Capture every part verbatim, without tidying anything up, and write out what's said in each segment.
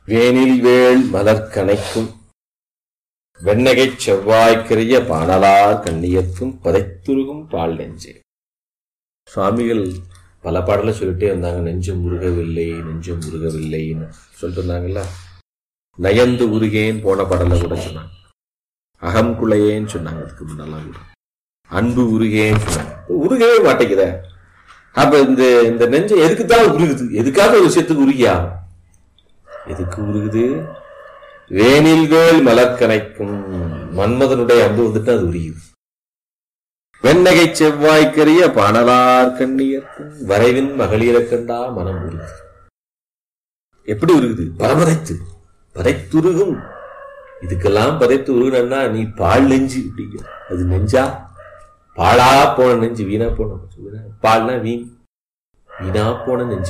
வேனில் வேள் மலர்கணைக்கும் வெண்ணகைச் செவ்வாய்க்கரிய பாணலார் கண்ணியத்தும் பதைத்துருகும் பால் நெஞ்சே. சுவாமிகள் பல பாடல சொல்லிட்டே இருந்தாங்க. நெஞ்சம் உருகவில்லை, நெஞ்சம் உருகவில்லைன்னு சொல்லிட்டு இருந்தாங்கல்ல. நயந்து உருகேன் போன பாடல கூட சொன்னாங்க. அகம் குலையேன்னு சொன்னாங்க. அதுக்கு முன்னெல்லாம் கூட அன்பு உருகேன்னு சொன்னாங்க. உருகவே மாட்டேங்குத. அப்ப இந்த இந்த நெஞ்சம் எதுக்குத்தான் உருகுது? எதுக்காக ஒரு விஷயத்துக்கு உருகியா? எதுக்கு உருகுது? வேனில் வேள் மலர்கணைக்கும் மன்மதனுடைய அன்பு வந்துட்டு அது உருகுது. வெண்ணகை செவ்வாய்க்கரிய பாணலார் கண்ணியர்க்கும் வரைவின் மகளிர கண்டா மனம் உருகுது. எப்படி உருகுது? பரபதைத்து பதைத்துருகும். இதுக்கெல்லாம் பதைத்து உருகுனா நீ பால் நெஞ்சு அப்படிங்க. அது நெஞ்சா? பாழா போன நெஞ்சு, வீணா போன பால்னா வீண், வீணா போன நெஞ்சு.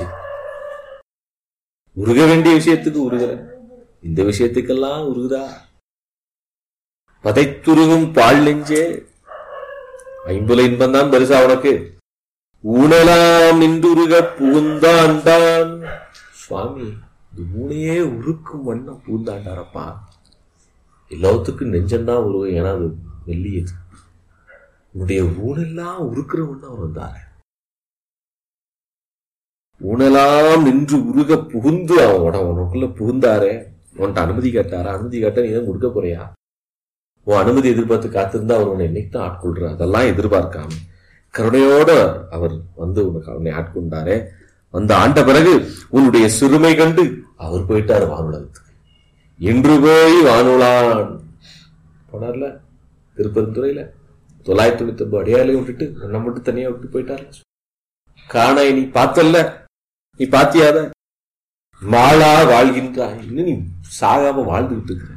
உருக வேண்டிய விஷயத்துக்கு உருகுற, இந்த விஷயத்துக்கெல்லாம் உருகுதா? பதைத்துருகும் பால் நெஞ்சே. ஐம்புல இன்பம் தான் பெருசா உனக்கு. ஊனலாம் நின்றுருக புகுந்தாண்டான். சுவாமி இந்த ஊனையே உருக்கும் வண்ணம் பூந்தாண்டாரப்பா. எல்லாத்துக்கும் நெஞ்சம்தான் உருவம். ஏன்னா அது வெள்ளியது. உன்னுடைய ஊனெல்லாம் உருக்குற வண்ணம் அவர் வந்தாரு. ஊனெல்லாம் நின்று உருக புகுந்து அவனோட உனக்குள்ள புகுந்தாரு. உன்கிட்ட அனுமதி கேட்டாரா? அனுமதி கேட்டா நீ தான் கொடுக்க போறியா? உன் அனுமதி எதிர்பார்த்து காத்திருந்தா அவர் உன்னை என்னைக்கு தான் ஆட்கொள்ற. அதெல்லாம் எதிர்பார்க்காம கருணையோட அவர் வந்து உனக்கு அவனை ஆட்கொண்டாரே. வந்து ஆண்ட பிறகு உன்னுடைய சிறுமை கண்டு அவர் போயிட்டாரு வானுலகத்துக்கு. இன்று போய் வானுலான் போனார்ல திருப்பெருந்துறையில. தொள்ளாயிரத்தி தொண்ணூத்தி ஒன்பது அடையாளையும் விட்டுட்டு உன்னை மட்டும் தனியா விட்டு போயிட்டாரு. காண நீ பார்த்தல்ல, நீ பாத்தியாத? மாளா வாழ்கின்றாய். இன்னும் நீ சாகாம வாழ்ந்துகிட்டு இருக்கிற.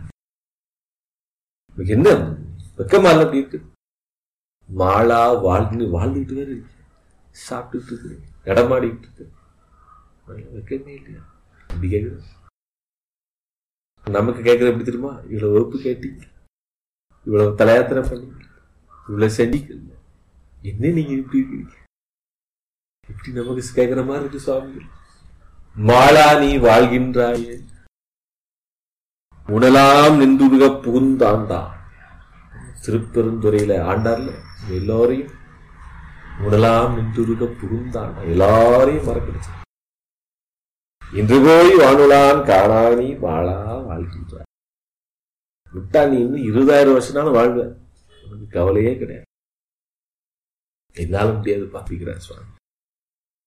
என்ன வெக்கமா இல்ல? அப்படி இருக்கு. மாளா வாழ்ந்து வாழ்ந்துகிட்டு வேற சாப்பிட்டுட்டு இருக்கு, இடமாடிட்டு இருக்கு. வெக்கமே இல்லையா? அப்படி கேக்குற. நமக்கு கேட்கறது எப்படி தெரியுமா? இவ்வளவு வகுப்பு கேட்டீங்க, இவ்வளவு தலையாத்திரை பண்ணீங்க, இவ்வளவு செஞ்சிக்கல, என்ன நீங்க இப்படி இருக்கீங்க? இப்படி நமக்கு கேட்கிற மாதிரி இருக்கு சுவாமி. மாளா நீ வாழ்கின்றாயே, உணலாம் நின்றுருக புகுந்தாண்டா. திருப்பெருந்துறையில ஆண்டார்ல எல்லாரையும் உணலாம் நின்றுருக புகுந்தாண்டா, எல்லாரையும் மறக்கடிச்சு. இன்று போய் வானுலான் காணா நீ வாழா வாழ்கின்றாய். விட்டா நீ இன்னும் இருபதாயிரம் வருஷம்னாலும் வாழ்வ, உனக்கு கவலையே கிடையாது. என்னால முடியாது பாப்பிக்கிறார் சுவாமி.